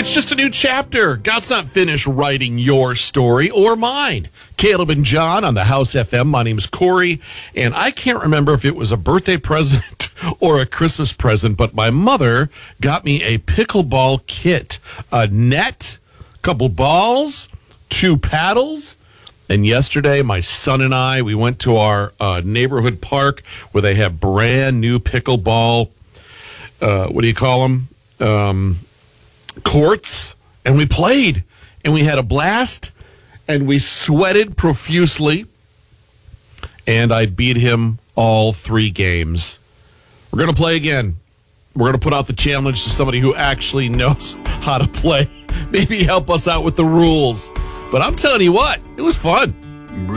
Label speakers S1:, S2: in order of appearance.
S1: It's just a new chapter. God's not finished writing your story or mine. Caleb and John on the House FM. My name's Corey, and I can't remember if it was a birthday present or a Christmas present, but my mother got me a pickleball kit, a net, a couple balls, 2 paddles. And yesterday, my son and I, we went to our neighborhood park where they have brand new pickleball, what do you call them? Courts. And we played. And we had a blast. And we sweated profusely. And I beat him all 3 games. We're going to play again. We're going to put out the challenge to somebody who actually knows how to play. Maybe help us out with the rules. But I'm telling you what, it was fun.